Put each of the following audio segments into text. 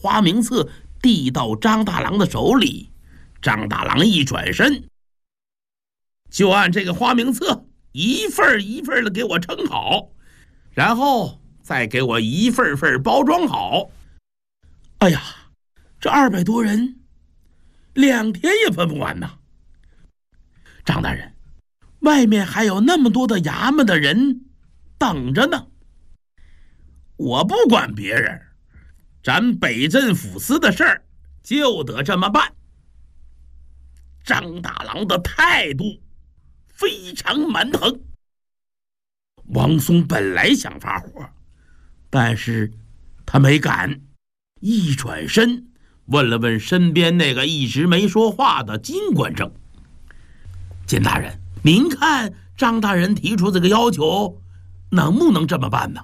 花名册递到张大郎的手里，张大郎一转身，就按这个花名册一份一份的给我称好，然后再给我一份份包装好。哎呀，这200多人2天也分不完呐！张大人，外面还有那么多的衙门的人等着呢。我不管别人，咱北镇抚司的事儿就得这么办。张大郎的态度非常蛮横。王松本来想发火，但是他没敢，一转身问了问身边那个一直没说话的金官正：金大人，您看张大人提出这个要求能不能这么办呢？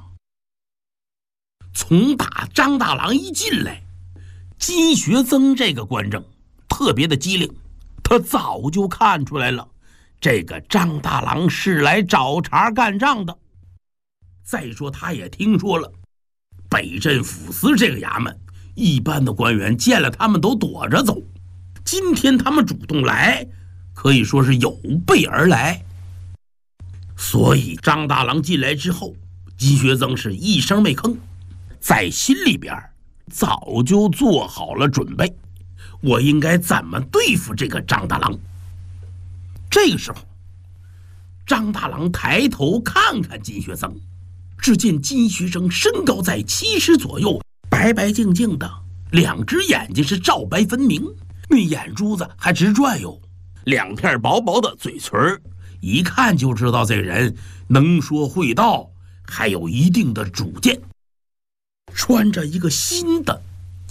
从打张大郎一进来，金学增这个官正特别的机灵，他早就看出来了，这个张大郎是来找茬干仗的。再说他也听说了，北镇抚司这个衙门一般的官员见了他们都躲着走，今天他们主动来，可以说是有备而来。所以张大郎进来之后，金学增是一声没吭，在心里边早就做好了准备，我应该怎么对付这个张大郎。这个时候，张大郎抬头看看金学增，只见金学增身高在70左右，白白净净的，2只眼睛是照白分明，那眼珠子还直转悠，2片薄薄的嘴唇，一看就知道这人能说会道，还有一定的主见。穿着一个新的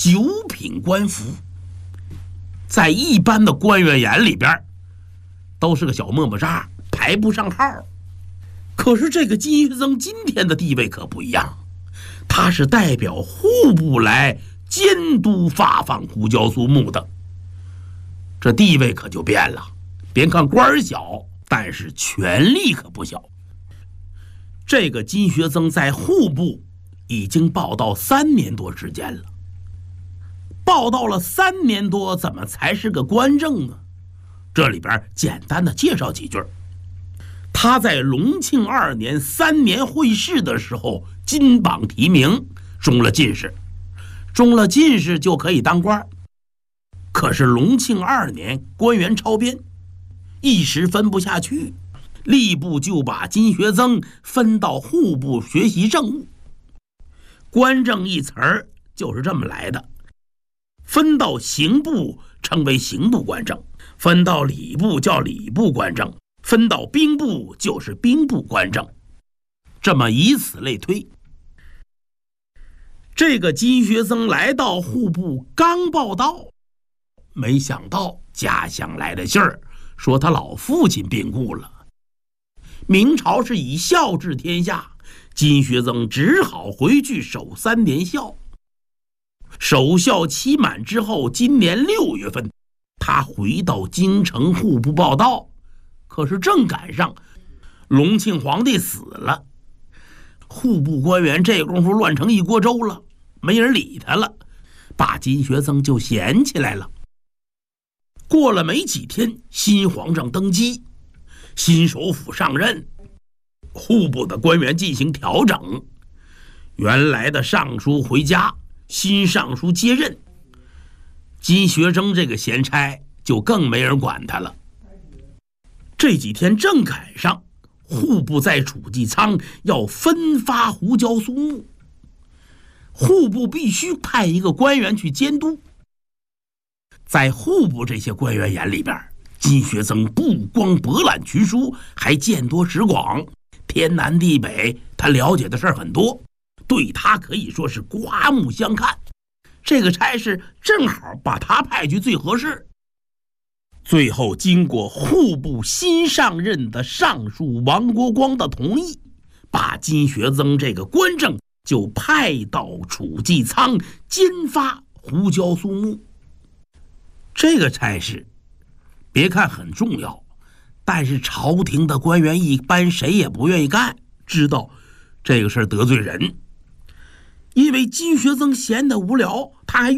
9品官服，在一般的官员眼里边都是个小么么喳，排不上号。可是这个金学增今天的地位可不一样，他是代表户部来监督发放胡椒苏木的，这地位可就变了。别看官小，但是权力可不小。这个金学增在户部已经报到3年多时间了，报到了3年多，怎么才是个官正呢？这里边简单的介绍几句。他在隆庆2年3年会试的时候金榜题名，中了进士，中了进士就可以当官。可是隆庆2年官员超编，一时分不下去，吏部就把金学增分到户部学习政务。官正一词儿就是这么来的，分到刑部称为刑部官正，分到礼部叫礼部官正，分到兵部就是兵部官正，这么以此类推。这个金学增来到户部刚报到，没想到家乡来的信儿，说他老父亲病故了。明朝是以孝治天下，金学增只好回去守3年孝。守孝期满之后，今年6月份，他回到京城户部报到，可是正赶上隆庆皇帝死了，户部官员这功夫乱成一锅粥了，没人理他了，把金学增就嫌起来了。过了没几天，新皇上登基，新首辅上任，户部的官员进行调整，原来的尚书回家，新尚书接任，金学增这个闲差就更没人管他了。这几天正赶上户部在储济仓要分发胡椒苏木，户部必须派一个官员去监督。在户部这些官员眼里边，金学增不光博览群书，还见多识广，天南地北他了解的事儿很多，对他可以说是刮目相看。这个差事正好把他派去最合适。最后经过户部新上任的尚书王国光的同意，把金学增这个官正就派到储济仓监发胡椒苏木。这个差事别看很重要，但是朝廷的官员一般谁也不愿意干，知道这个事儿得罪人。因为金学增闲得无聊，他还